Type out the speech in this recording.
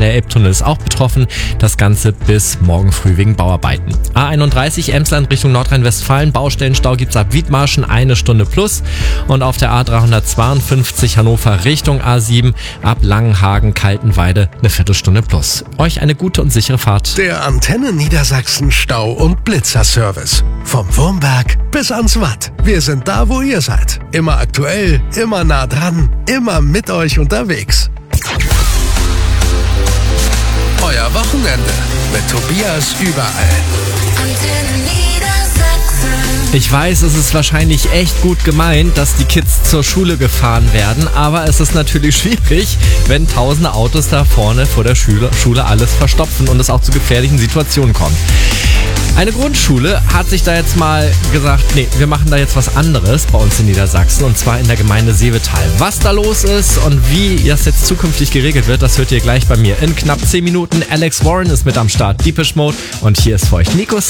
Der Elbtunnel ist auch betroffen. Das Ganze bis morgen früh wegen Bauarbeiten. A31 Emsland Richtung Nordrhein-Westfalen. Baustellenstau gibt's ab Wiedmarschen 1 Stunde plus. Und auf der A352 Hannover Richtung A7 ab Langenhagen Kaltenweide eine Viertelstunde plus. Euch eine gute und sichere Fahrt. Der Antenne Niedersachsen Stau- und Blitzerservice. Vom Wurmberg bis ans Watt. Wir sind da, wo ihr seid. Immer aktuell, immer nah dran, immer mit euch unterwegs. Euer Wochenende mit Tobias überall. Antenne Niedersachsen. Ich weiß, es ist wahrscheinlich echt gut gemeint, dass die Kids zur Schule gefahren werden, aber es ist natürlich schwierig, wenn tausende Autos da vorne vor der Schule alles verstopfen und es auch zu gefährlichen Situationen kommt. Eine Grundschule hat sich da jetzt mal gesagt, nee, wir machen da jetzt was anderes bei uns in Niedersachsen und zwar in der Gemeinde Seevetal. Was da los ist und wie das jetzt zukünftig geregelt wird, das hört ihr gleich bei mir in knapp 10 Minuten. Alex Warren ist mit am Start, Deepish Mode und hier ist für euch Nico Santos.